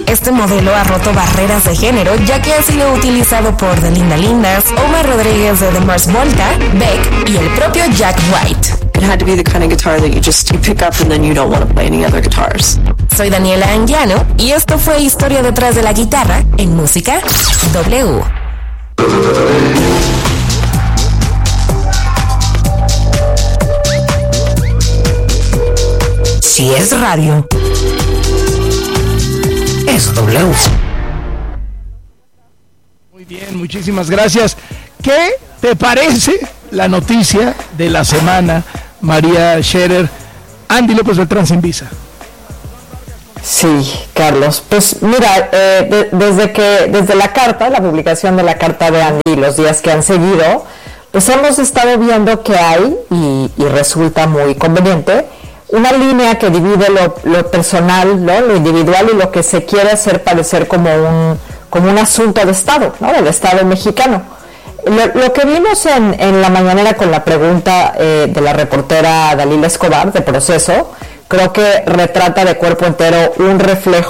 Este modelo ha roto barreras de género, ya que ha sido utilizado por The Linda Lindas, Omar Rodríguez de The Mars Volta, Beck y el propio Jack White. It had to be the kind of guitar that you pick up and then you don't want to play any other guitars. Soy Daniela Anguiano y esto fue Historia detrás de la guitarra en Música W. Si es radio, es W. Muy bien, muchísimas gracias. ¿Qué te parece la noticia de la semana, María Scherer? Andy López Beltrán sin visa. Sí, Carlos. Pues mira, desde la publicación de la carta de Andy y los días que han seguido, pues hemos estado viendo que hay, y resulta muy conveniente, una línea que divide lo personal, ¿no?, lo individual y lo que se quiere hacer parecer como un asunto de Estado, ¿no?, del Estado mexicano. Lo que vimos en la mañanera con la pregunta de la reportera Dalila Escobar de Proceso, creo que retrata de cuerpo entero un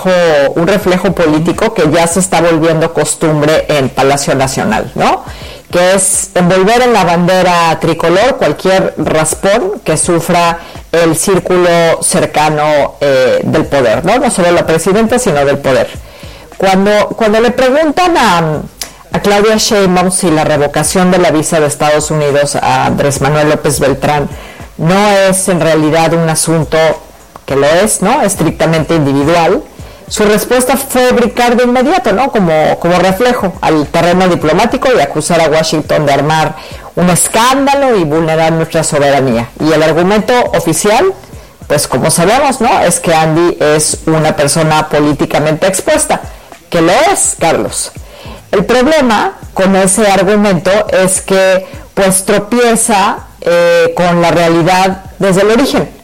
reflejo político que ya se está volviendo costumbre en Palacio Nacional, ¿no?, que es envolver en la bandera tricolor cualquier raspón que sufra el círculo cercano del poder, no solo la presidenta, sino del poder. Cuando le preguntan a Claudia Sheinbaum si la revocación de la visa de Estados Unidos a Andrés Manuel López Beltrán no es en realidad un asunto que lo es, ¿no?, estrictamente individual, su respuesta fue brincar de inmediato, ¿no?, como reflejo al terreno diplomático y acusar a Washington de armar un escándalo y vulnerar nuestra soberanía. Y el argumento oficial, pues como sabemos, ¿no?, es que Andy es una persona políticamente expuesta, que lo es, Carlos. El problema con ese argumento es que pues tropieza con la realidad desde el origen.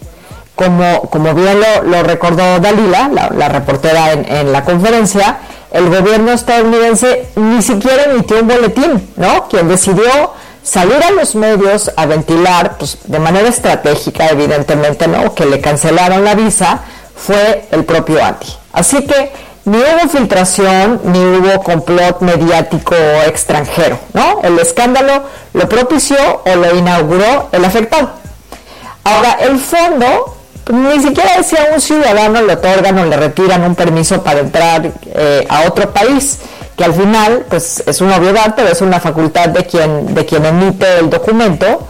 Como bien lo recordó Dalila, la reportera en la conferencia, el gobierno estadounidense ni siquiera emitió un boletín, ¿no? Quien decidió salir a los medios a ventilar, pues de manera estratégica, evidentemente, ¿no?, que le cancelaron la visa, fue el propio Andy. Así que ni hubo filtración, ni hubo complot mediático extranjero, ¿no? El escándalo lo propició o lo inauguró el afectado. Ahora, el fondo, ni siquiera si a un ciudadano le otorgan o le retiran un permiso para entrar a otro país, que al final, pues es una obviedad, pero es una facultad de quien emite el documento,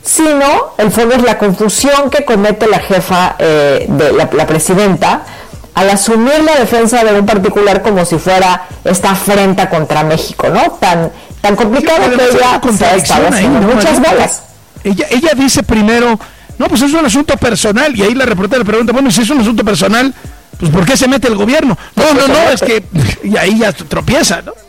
sino el fondo es la confusión que comete la jefa de la presidenta al asumir la defensa de un particular como si fuera esta afrenta contra México, ¿no? Tan complicado que ella se ha estado haciendo muchas bolas. Ella dice primero, no, pues es un asunto personal, y ahí la reportera le pregunta, bueno, si es un asunto personal, pues ¿por qué se mete el gobierno? No, es que, y ahí ya tropieza, ¿no?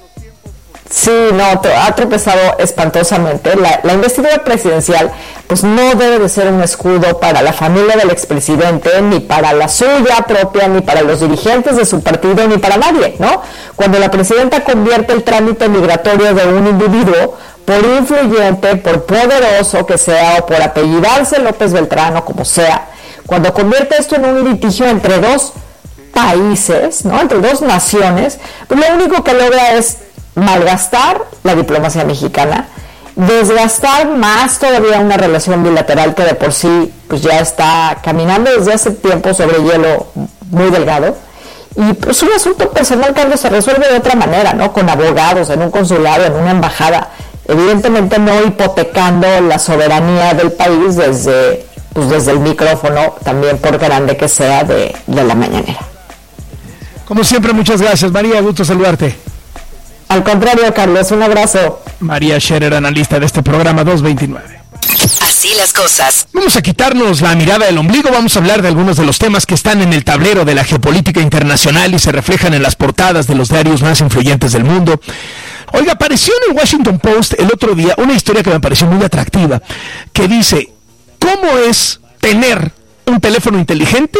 Sí, no, ha tropezado espantosamente. La investidura presidencial pues no debe de ser un escudo para la familia del expresidente, ni para la suya propia, ni para los dirigentes de su partido, ni para nadie, ¿no? Cuando la presidenta convierte el trámite migratorio de un individuo, por influyente, por poderoso que sea, o por apellidarse López Beltrán o como sea, cuando convierte esto en un litigio entre dos países, ¿no?, entre dos naciones, pues lo único que logra es malgastar la diplomacia mexicana, desgastar más todavía una relación bilateral que de por sí pues ya está caminando desde hace tiempo sobre hielo muy delgado, y pues un asunto personal, Carlos, se resuelve de otra manera, ¿no?, con abogados, en un consulado, en una embajada, evidentemente no hipotecando la soberanía del país desde el micrófono, también por grande que sea, de la mañanera. Como siempre, muchas gracias, María, gusto saludarte. Al contrario, Carlos, un abrazo. María Scherer, analista de este programa 229. Así las cosas. Vamos a quitarnos la mirada del ombligo, vamos a hablar de algunos de los temas que están en el tablero de la geopolítica internacional y se reflejan en las portadas de los diarios más influyentes del mundo. Oiga, apareció en el Washington Post el otro día una historia que me pareció muy atractiva, que dice, ¿cómo es tener un teléfono inteligente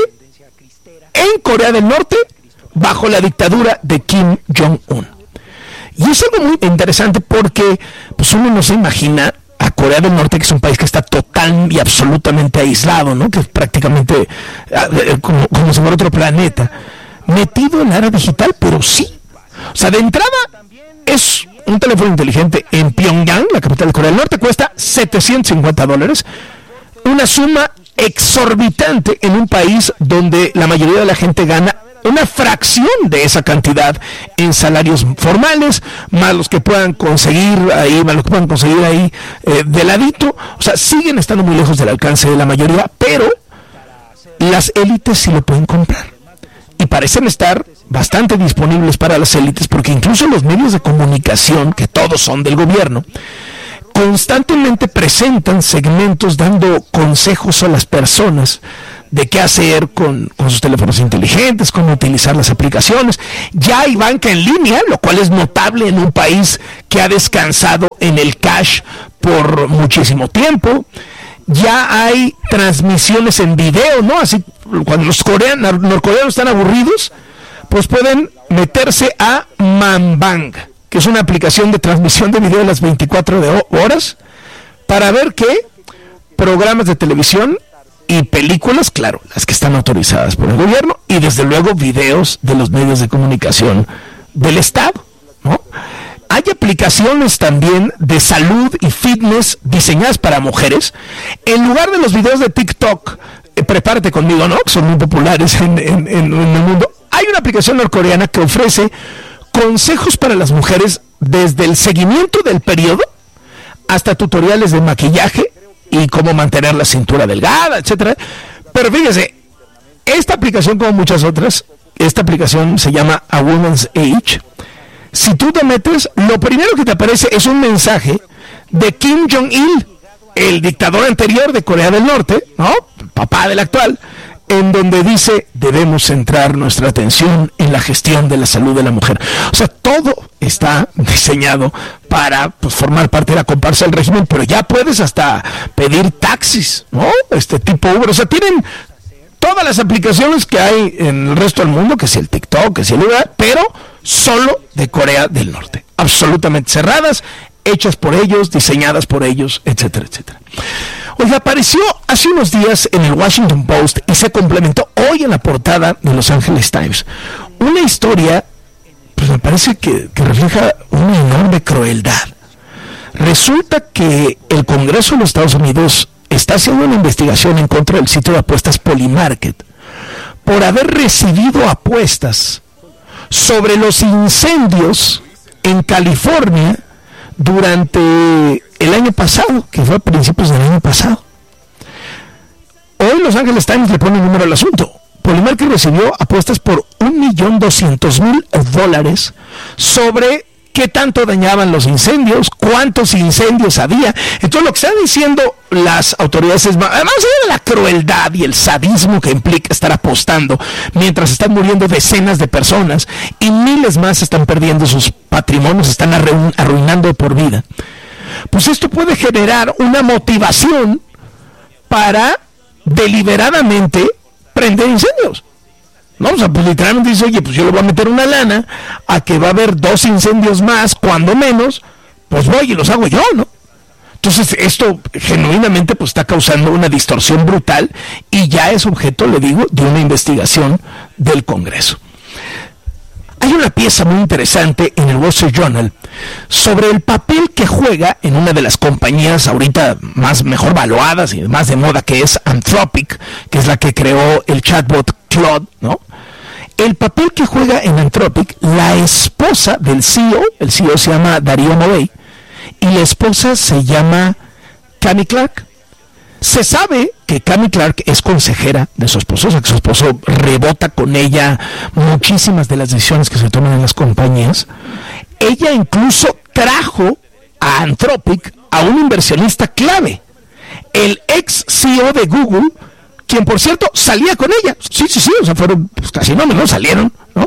en Corea del Norte bajo la dictadura de Kim Jong-un? Y es algo muy interesante porque pues uno no se imagina a Corea del Norte, que es un país que está total y absolutamente aislado, ¿no?, que es prácticamente como si fuera otro planeta. metido en la era digital, pero sí. O sea, de entrada es un teléfono inteligente en Pyongyang, la capital de Corea del Norte, cuesta $750, una suma exorbitante en un país donde la mayoría de la gente gana una fracción de esa cantidad en salarios formales, más los que puedan conseguir ahí, de ladito. O sea, siguen estando muy lejos del alcance de la mayoría, pero las élites sí lo pueden comprar. Y parecen estar bastante disponibles para las élites, porque incluso los medios de comunicación, que todos son del gobierno, constantemente presentan segmentos dando consejos a las personas de qué hacer con sus teléfonos inteligentes, cómo utilizar las aplicaciones. Ya hay banca en línea, lo cual es notable en un país que ha descansado en el cash por muchísimo tiempo. Ya hay transmisiones en video, ¿no? Así, cuando los norcoreanos están aburridos, pues pueden meterse a Manbang, que es una aplicación de transmisión de video a las 24 horas, para ver qué programas de televisión y películas, claro, las que están autorizadas por el gobierno, y desde luego videos de los medios de comunicación del Estado, ¿no? Hay aplicaciones también de salud y fitness diseñadas para mujeres. En lugar de los videos de TikTok, prepárate conmigo, ¿no? Que son muy populares en el mundo. Hay una aplicación norcoreana que ofrece consejos para las mujeres desde el seguimiento del periodo hasta tutoriales de maquillaje y cómo mantener la cintura delgada, etcétera. Pero fíjese, esta aplicación, como muchas otras, esta aplicación se llama A Woman's Age. Si tú te metes, lo primero que te aparece es un mensaje de Kim Jong-il, el dictador anterior de Corea del Norte, ¿no? Papá del actual, en donde dice: debemos centrar nuestra atención en la gestión de la salud de la mujer. O sea, todo está diseñado para, pues, formar parte de la comparsa del régimen, pero ya puedes hasta pedir taxis, ¿no? Tipo Uber. O sea, tienen todas las aplicaciones que hay en el resto del mundo, que si el TikTok, que si el Uber, pero solo de Corea del Norte. Absolutamente cerradas, hechas por ellos, diseñadas por ellos, etcétera, etcétera. Oiga, apareció hace unos días en el Washington Post y se complementó hoy en la portada de Los Angeles Times una historia, pues me parece que refleja una enorme crueldad. Resulta que el Congreso de los Estados Unidos está haciendo una investigación en contra del sitio de apuestas Polymarket por haber recibido apuestas sobre los incendios en California durante el año pasado, que fue a principios del año pasado. Hoy Los Angeles Times le pone un número al asunto. Polymarket recibió apuestas por $1,200,000 sobre qué tanto dañaban los incendios, cuántos incendios había. Entonces, lo que están diciendo las autoridades es, además de la crueldad y el sadismo que implica estar apostando mientras están muriendo decenas de personas y miles más están perdiendo sus patrimonios, están arruinando de por vida, pues esto puede generar una motivación para deliberadamente prender incendios. No, o sea, pues literalmente dice: oye, pues yo le voy a meter una lana a que va a haber 2 incendios más, cuando menos, pues voy y los hago yo, ¿no? Entonces, esto genuinamente pues está causando una distorsión brutal y ya es objeto, le digo, de una investigación del Congreso. Hay una pieza muy interesante en el Wall Street Journal sobre el papel que juega en una de las compañías ahorita mejor valuadas y más de moda, que es Anthropic, que es la que creó el chatbot Claude, ¿no? El papel que juega en Anthropic la esposa del CEO, el CEO se llama Darío Morey, y la esposa se llama Cami Clark. Se sabe que Cami Clark es consejera de su esposo, o sea que su esposo rebota con ella muchísimas de las decisiones que se toman en las compañías. Ella incluso trajo a Anthropic a un inversionista clave, el ex CEO de Google, quien por cierto salía con ella. Sí, o sea, fueron pues, casi no salieron, ¿no?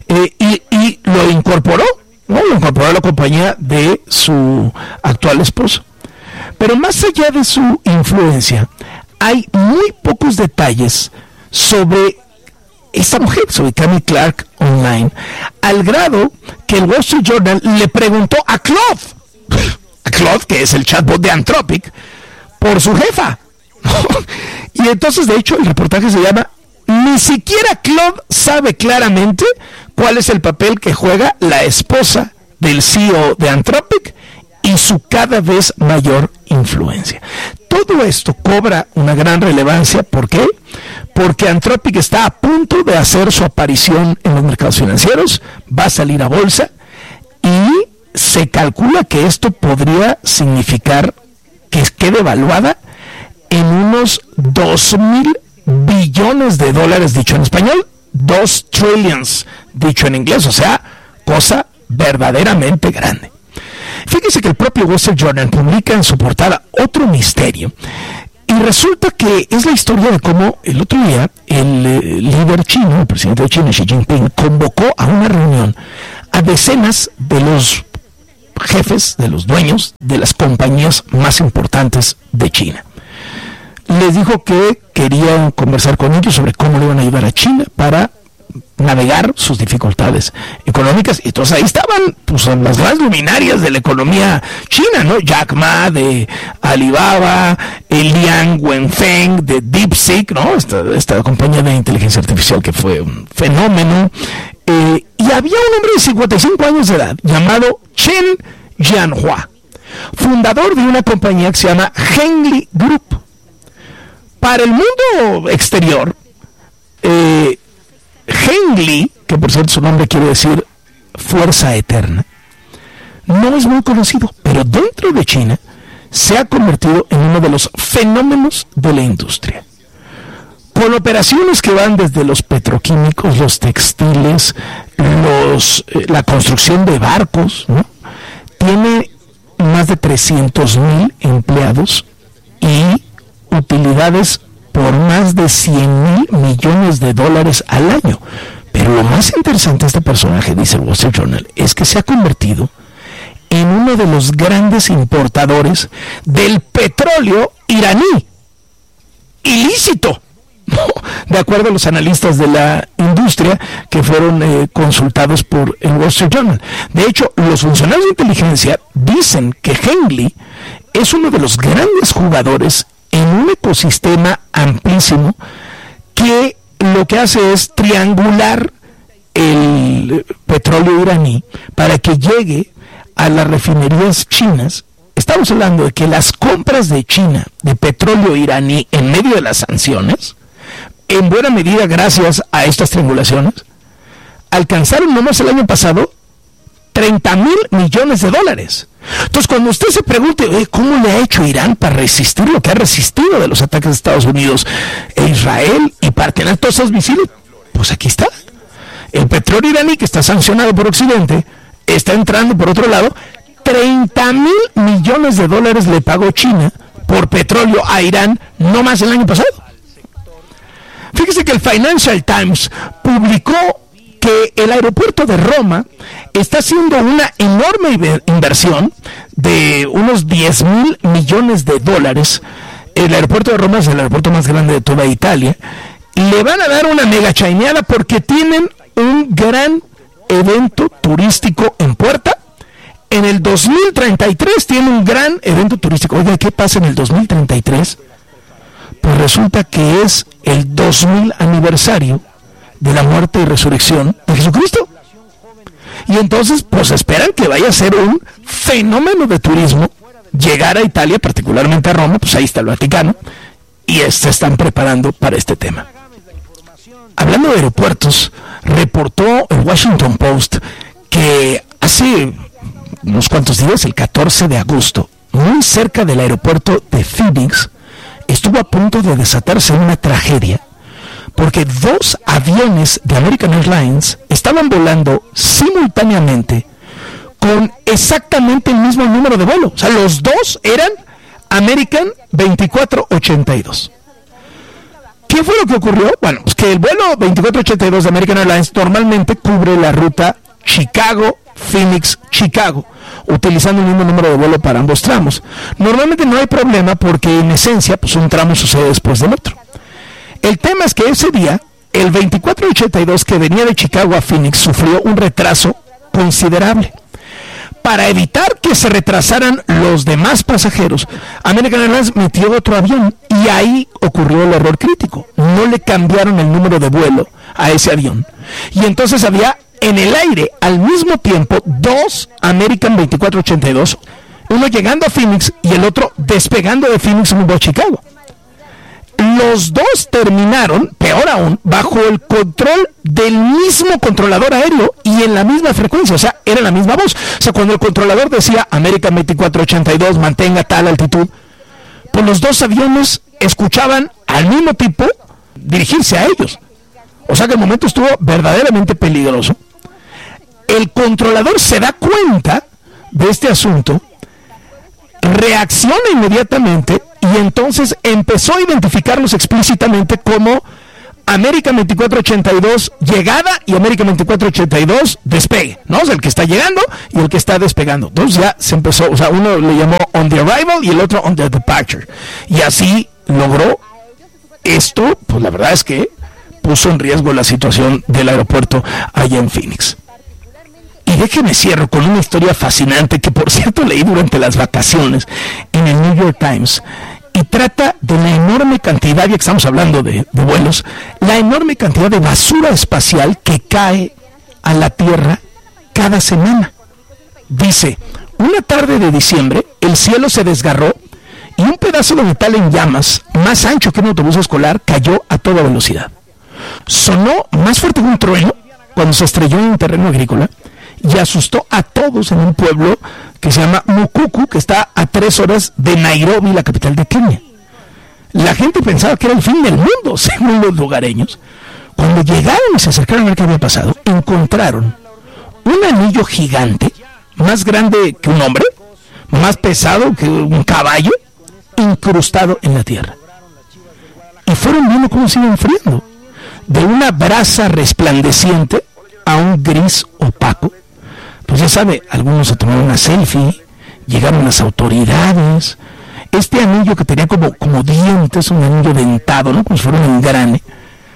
Y lo incorporó, ¿no? Lo incorporó a la compañía de su actual esposo. Pero más allá de su influencia, hay muy pocos detalles sobre esta mujer, sobre Cami Clark online, al grado que el Wall Street Journal le preguntó a Claude, que es el chatbot de Anthropic, por su jefa. Y entonces, de hecho, el reportaje se llama Ni siquiera Claude sabe claramente cuál es el papel que juega la esposa del CEO de Anthropic y su cada vez mayor influencia. Todo esto cobra una gran relevancia. ¿Por qué? Porque Anthropic está a punto de hacer su aparición en los mercados financieros, va a salir a bolsa y se calcula que esto podría significar que quede evaluada en unos 2,000 billones de dólares, dicho en español, 2 trillions, dicho en inglés, o sea, cosa verdaderamente grande. Fíjese que el propio Wall Street Journal publica en su portada otro misterio, y resulta que es la historia de cómo el otro día el líder chino, el presidente de China, Xi Jinping, convocó a una reunión a decenas de los jefes, de los dueños de las compañías más importantes de China. Les dijo que querían conversar con ellos sobre cómo le iban a ayudar a China para navegar sus dificultades económicas. Y entonces ahí estaban pues las grandes luminarias de la economía china, ¿no? Jack Ma de Alibaba, Liang Wenfeng de DeepSeek, ¿no? Esta compañía de inteligencia artificial que fue un fenómeno. Y había un hombre de 55 años de edad llamado Chen Jianhua, fundador de una compañía que se llama Hengli Group. Para el mundo exterior, Hengli, que por cierto su nombre quiere decir fuerza eterna, no es muy conocido, pero dentro de China se ha convertido en uno de los fenómenos de la industria, con operaciones que van desde los petroquímicos, los textiles, la construcción de barcos, ¿no? Tiene más de 300,000 empleados y utilidades por más de 100,000 millones de dólares al año. Pero lo más interesante de este personaje, dice el Wall Street Journal, es que se ha convertido en uno de los grandes importadores del petróleo iraní, ilícito, de acuerdo a los analistas de la industria que fueron consultados por el Wall Street Journal. De hecho, los funcionarios de inteligencia dicen que Hengli es uno de los grandes jugadores en un ecosistema amplísimo que lo que hace es triangular el petróleo iraní para que llegue a las refinerías chinas. Estamos hablando de que las compras de China de petróleo iraní en medio de las sanciones, en buena medida gracias a estas triangulaciones, alcanzaron nomás el año pasado 30,000 millones de dólares. Entonces, cuando usted se pregunte, ¿cómo le ha hecho Irán para resistir lo que ha resistido de los ataques de Estados Unidos e Israel y para tener todos esos misiles? Pues aquí está. El petróleo iraní, que está sancionado por Occidente, está entrando por otro lado. 30,000 millones de dólares le pagó China por petróleo a Irán no más el año pasado. Fíjese que el Financial Times publicó que el aeropuerto de Roma está haciendo una enorme inversión de unos 10,000 millones de dólares. El aeropuerto de Roma es el aeropuerto más grande de toda Italia. Le van a dar una mega chaineada porque tienen un gran evento turístico en puerta. En el 2033 tiene un gran evento turístico. Oiga, ¿qué pasa en el 2033? Pues resulta que es el 2000 aniversario de la muerte y resurrección de Jesucristo. Y entonces, pues esperan que vaya a ser un fenómeno de turismo llegar a Italia, particularmente a Roma, pues ahí está el Vaticano, y se están preparando para este tema. Hablando de aeropuertos, reportó el Washington Post que hace unos cuantos días, el 14 de agosto, muy cerca del aeropuerto de Phoenix, estuvo a punto de desatarse una tragedia, porque 2 aviones de American Airlines estaban volando simultáneamente con exactamente el mismo número de vuelo. O sea, los dos eran American 2482. ¿Qué fue lo que ocurrió? Bueno, pues que el vuelo 2482 de American Airlines normalmente cubre la ruta Chicago-Phoenix-Chicago, utilizando el mismo número de vuelo para ambos tramos. Normalmente no hay problema porque en esencia pues un tramo sucede después del otro. El tema es que ese día, el 2482 que venía de Chicago a Phoenix sufrió un retraso considerable, para evitar que se retrasaran los demás pasajeros, American Airlines metió otro avión y ahí ocurrió el error crítico. No le cambiaron el número de vuelo a ese avión. Y entonces había en el aire al mismo tiempo dos American 2482, uno llegando a Phoenix y el otro despegando de Phoenix rumbo a Chicago. Los dos terminaron, peor aún, bajo el control del mismo controlador aéreo y en la misma frecuencia, o sea, era la misma voz. O sea, cuando el controlador decía American 2482 mantenga tal altitud, pues los dos aviones escuchaban al mismo tipo dirigirse a ellos. O sea que el momento estuvo verdaderamente peligroso. El controlador se da cuenta de este asunto, reacciona inmediatamente y entonces empezó a identificarlos explícitamente como American 2482 llegada y American 2482 despegue, ¿no? O sea, el que está llegando y el que está despegando. Entonces ya se empezó, o sea, uno le llamó on the arrival y el otro on the departure. Y así logró esto, pues la verdad es que puso en riesgo la situación del aeropuerto allá en Phoenix. Y déjeme cierro con una historia fascinante que por cierto leí durante las vacaciones en el New York Times y trata de la enorme cantidad, ya que estamos hablando de vuelos, la enorme cantidad de basura espacial que cae a la Tierra cada semana. Dice, una tarde de diciembre el cielo se desgarró y un pedazo de metal en llamas, más ancho que un autobús escolar, cayó a toda velocidad. Sonó más fuerte que un trueno cuando se estrelló en un terreno agrícola y asustó a todos en un pueblo que se llama Mukuku, que está a 3 horas de Nairobi, la capital de Kenia. La gente pensaba que era el fin del mundo, según los lugareños. Cuando llegaron y se acercaron a ver qué había pasado, encontraron un anillo gigante, más grande que un hombre, más pesado que un caballo, incrustado en la tierra. Y fueron viendo cómo se iba enfriando, de una brasa resplandeciente a un gris opaco. Pues ya sabe, algunos se tomaron una selfie, llegaron las autoridades. Este anillo que tenía como dientes, un anillo dentado, ¿no? Como si fuera un engrane,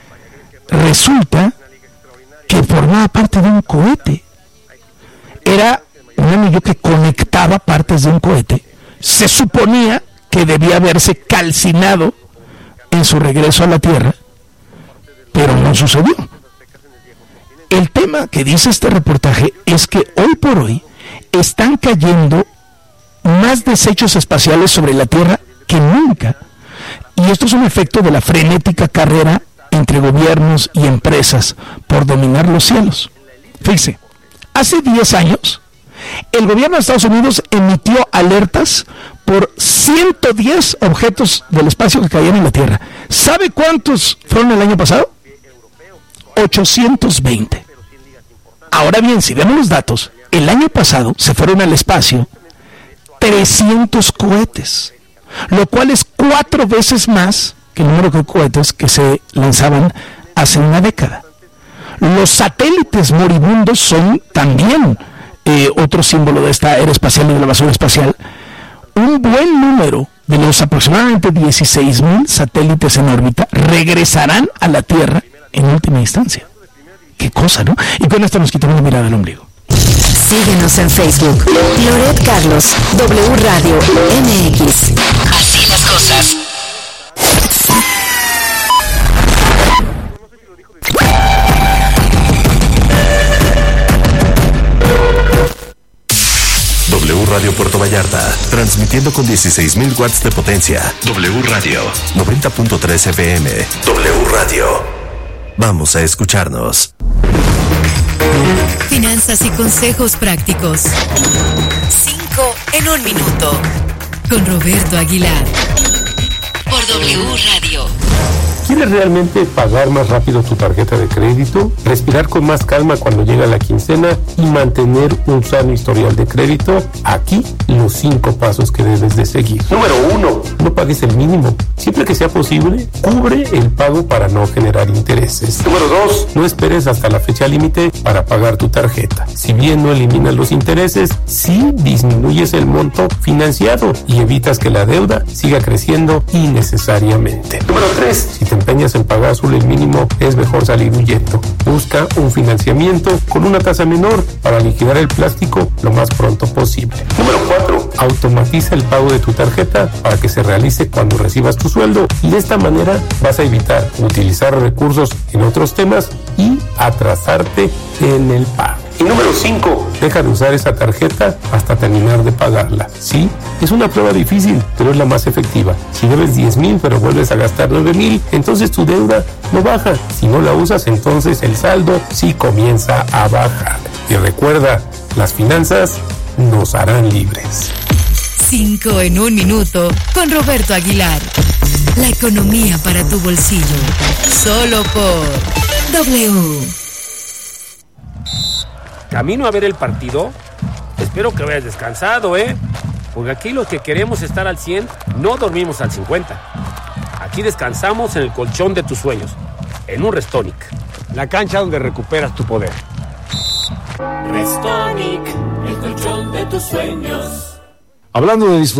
resulta que formaba parte de un cohete. Era un anillo que conectaba partes de un cohete. Se suponía que debía haberse calcinado en su regreso a la Tierra, pero no sucedió. El tema que dice este reportaje es que hoy por hoy están cayendo más desechos espaciales sobre la Tierra que nunca. Y esto es un efecto de la frenética carrera entre gobiernos y empresas por dominar los cielos. Fíjese, hace 10 años, el gobierno de Estados Unidos emitió alertas por 110 objetos del espacio que caían en la Tierra. ¿Sabe cuántos fueron el año pasado? 820. Ahora bien, si vemos los datos, el año pasado se fueron al espacio 300 cohetes, lo cual es 4 veces más que el número de cohetes que se lanzaban hace una década. Los satélites moribundos son también otro símbolo de esta era espacial y de la basura espacial. Un buen número de los aproximadamente 16,000 satélites en órbita regresarán a la Tierra en última instancia. Qué cosa, ¿no? Y con esto nos quitamos la mirada del ombligo. Síguenos en Facebook. Loret Carlos, W Radio MX. Así las cosas. W Radio Puerto Vallarta, transmitiendo con 16,000 watts de potencia. W Radio 90.3 FM. W Radio. Vamos a escucharnos. Finanzas y consejos prácticos. 5 en 1 minuto. Con Roberto Aguilar. Por W Radio. ¿Quieres realmente pagar más rápido tu tarjeta de crédito? Respirar con más calma cuando llega la quincena y mantener un sano historial de crédito. Aquí los 5 pasos que debes de seguir. Número 1. No pagues el mínimo. Siempre que sea posible, cubre el pago para no generar intereses. Número 2. No esperes hasta la fecha límite para pagar tu tarjeta. Si bien no eliminas los intereses, sí disminuyes el monto financiado y evitas que la deuda siga creciendo innecesariamente. Número 3. Si te empeñas en pagar solo el mínimo, es mejor salir huyendo. Busca un financiamiento con una tasa menor para liquidar el plástico lo más pronto posible. Número 4. Automatiza el pago de tu tarjeta para que se realice cuando recibas tu sueldo, y de esta manera vas a evitar utilizar recursos en otros temas y atrasarte en el pago. Y número 5, deja de usar esa tarjeta hasta terminar de pagarla. Sí, es una prueba difícil, pero es la más efectiva. Si debes 10,000 pero vuelves a gastar 9,000, entonces tu deuda no baja. Si no la usas, entonces el saldo sí comienza a bajar. Y recuerda, las finanzas nos harán libres. 5 en 1 minuto con Roberto Aguilar. La economía para tu bolsillo. Solo por W. Camino a ver el partido. Espero que vayas descansado, porque aquí los que queremos estar al 100 no dormimos al 50. Aquí descansamos en el colchón de tus sueños, en un Restonic, la cancha donde recuperas tu poder. Restonic, el colchón de tus sueños. Hablando de disfrutar